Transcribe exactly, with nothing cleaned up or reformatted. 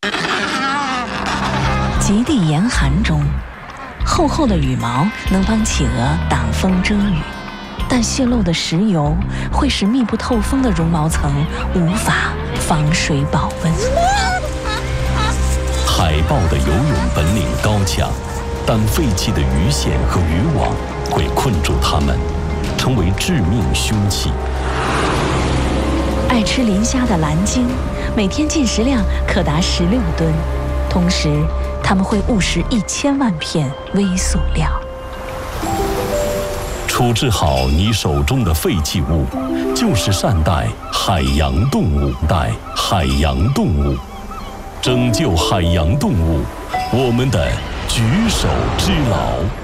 极地严寒中，厚厚的羽毛能帮企鹅挡风遮雨，但泄漏的石油会使密不透风的绒毛层无法防水保温。 海豹的游泳本领高强，但废弃的鱼线和渔网会困住它们，成为致命凶器。 爱吃磷虾的蓝鲸，每天进食量可达十六吨，同时它们会误食一千万片微塑料。 处置好你手中的废弃物，就是善待海洋动物，待海洋动物，拯救海洋动物，我们的举手之劳。